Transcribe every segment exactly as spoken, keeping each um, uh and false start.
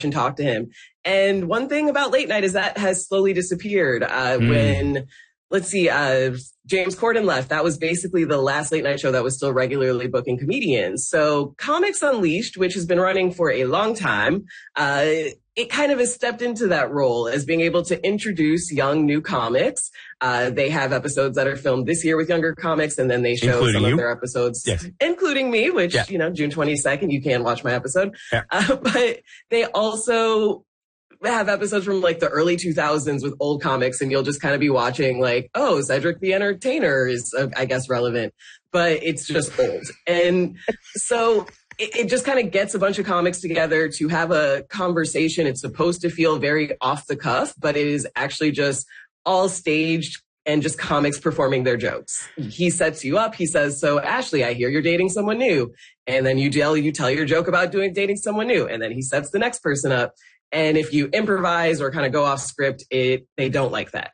and talk to him. And one thing about late night is that has slowly disappeared. Uh, mm. When, let's see, uh, James Corden left, that was basically the last late night show that was still regularly booking comedians. So Comics Unleashed, which has been running for a long time, uh, it kind of has stepped into that role as being able to introduce young new comics. Uh, they have episodes that are filmed this year with younger comics, and then they show including some you? of their episodes, yes. including me, which, yeah. you know, June twenty-second, you can watch my episode. Yeah. Uh, but they also have episodes from like the early two thousands with old comics, and you'll just kind of be watching like, oh, Cedric the Entertainer is, uh, I guess, relevant, but it's just old. And so it, it just kind of gets a bunch of comics together to have a conversation. It's supposed to feel very off the cuff, but it is actually just all staged and just comics performing their jokes. He sets you up. He says, so Ashley, I hear you're dating someone new. And then you tell, you tell your joke about doing dating someone new. And then he sets the next person up. And if you improvise or kind of go off script, it they don't like that.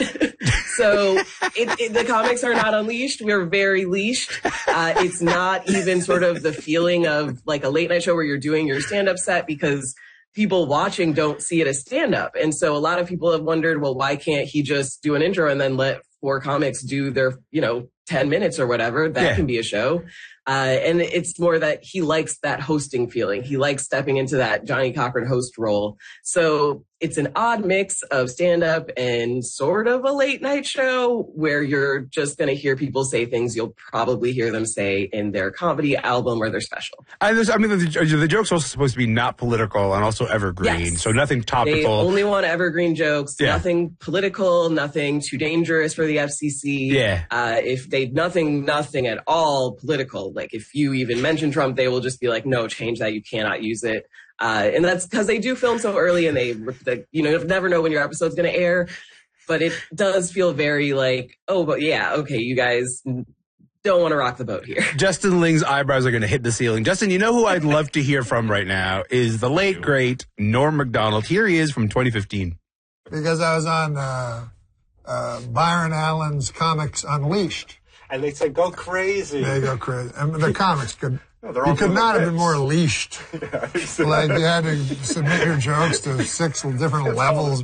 So it, it, the comics are not unleashed. We're very leashed. Uh, it's not even sort of the feeling of like a late night show where you're doing your stand-up set, because people watching don't see it as stand-up. And so a lot of people have wondered, well, why can't he just do an intro and then let four comics do their, you know, ten minutes or whatever? That yeah. can be a show. Uh, and it's more that he likes that hosting feeling. He likes stepping into that Johnny Cochran host role. So it's an odd mix of stand-up and sort of a late night show where you're just going to hear people say things you'll probably hear them say in their comedy album or their special. I, I mean, the, the joke's also supposed to be not political and also evergreen, yes. so nothing topical. They only want evergreen jokes, yeah. nothing political, nothing too dangerous for the F C C. Yeah. Uh, if they, nothing, nothing at all political. Like if you even mention Trump, they will just be like, no, change that. You cannot use it. Uh, and that's because they do film so early, and they, they, you know, never know when your episode's going to air. But it does feel very like, oh, but yeah, okay, you guys don't want to rock the boat here. Justin Ling's eyebrows are going to hit the ceiling. Justin, you know who I'd love to hear from right now is the late, great Norm Macdonald. Here he is from twenty fifteen. Because I was on uh, uh, Byron Allen's Comics Unleashed. And they said, go crazy. They go crazy. I mean, the comics could... No, you could not have been more leashed. Yeah, like you had to submit your jokes to six different levels.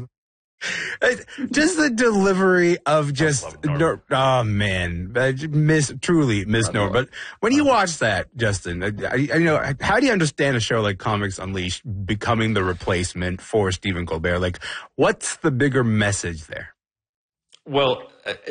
Just the delivery of just, no, oh man, miss, truly miss Norm. But when you watch that, Justin, I, I, you know, how do you understand a show like Comics Unleashed becoming the replacement for Stephen Colbert? Like, what's the bigger message there? Well,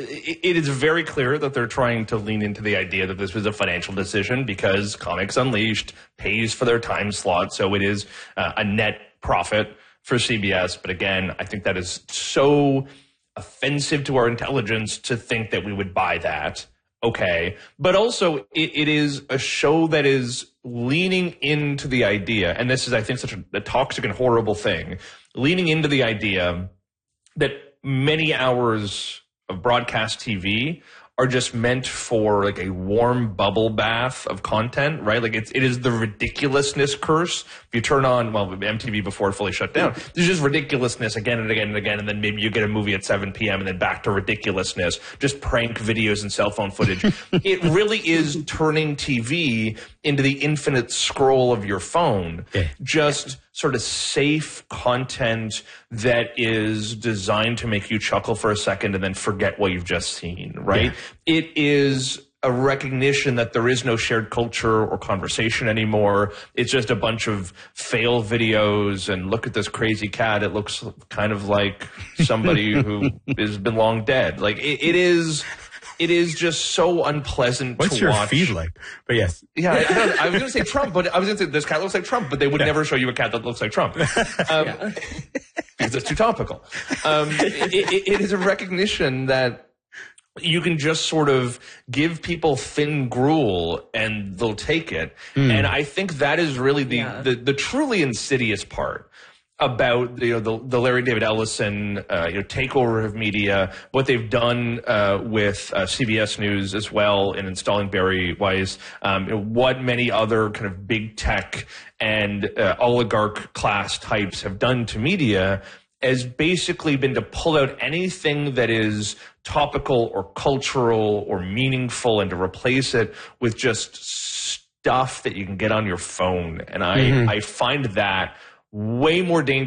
it is very clear that they're trying to lean into the idea that this was a financial decision because Comics Unleashed pays for their time slot, so it is uh, a net profit for C B S. But again, I think that is so offensive to our intelligence to think that we would buy that. Okay. But also, it, it is a show that is leaning into the idea, and this is, I think, such a, a toxic and horrible thing, leaning into the idea that many hours of broadcast T V are just meant for like a warm bubble bath of content, right? Like it's, it is the ridiculousness curse. If you turn on, well, M T V before it fully shut down, there's just ridiculousness again and again and again. And then maybe you get a movie at seven p.m. and then back to ridiculousness, just prank videos and cell phone footage. It really is turning T V into the infinite scroll of your phone. Yeah. Just sort of safe content that is designed to make you chuckle for a second and then forget what you've just seen, right? Yeah. It is a recognition that there is no shared culture or conversation anymore. It's just a bunch of fail videos and look at this crazy cat. It looks kind of like somebody who has been long dead. Like it, it is... It is just so unpleasant What's to watch. What's your feed like? But yes. Yeah, I, no, I was going to say Trump, but I was going to say this cat looks like Trump, but they would yeah. never show you a cat that looks like Trump. Um, yeah. Because it's too topical. Um, it, it, it is a recognition that you can just sort of give people thin gruel and they'll take it. Mm. And I think that is really the, yeah. the, the truly insidious part about you know the, the Larry David Ellison uh, you know takeover of media, what they've done uh, with uh, C B S News as well in installing Barry Weiss, um, you know, what many other kind of big tech and uh, oligarch class types have done to media has basically been to pull out anything that is topical or cultural or meaningful and to replace it with just stuff that you can get on your phone. And I, mm-hmm. I find that way more dangerous